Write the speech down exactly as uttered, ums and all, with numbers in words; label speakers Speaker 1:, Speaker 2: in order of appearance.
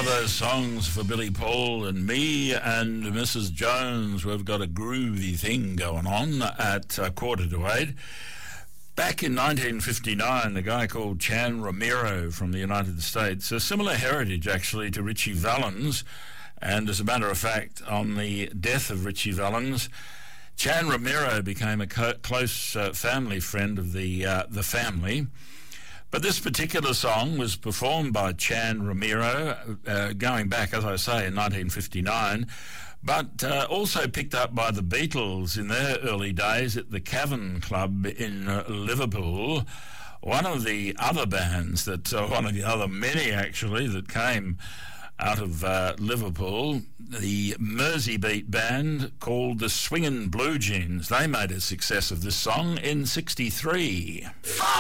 Speaker 1: of those songs for Billy Paul and me and Missus Jones. We've got a groovy thing going on at uh, quarter to eight. Back in nineteen fifty-nine, a guy called Chan Romero from the United States, a similar heritage actually to Ritchie Valens, and as a matter of fact, on the death of Ritchie Valens, Chan Romero became a co- close uh, family friend of the uh, the family. But this particular song was performed by Chan Romero, uh, going back, as I say, in nineteen fifty-nine, but uh, also picked up by the Beatles in their early days at the Cavern Club in uh, Liverpool. One of the other bands that, uh, one of the other many actually, that came out of uh, Liverpool, the Merseybeat band called the Swingin' Blue Jeans. They made a success of this song in sixty-three.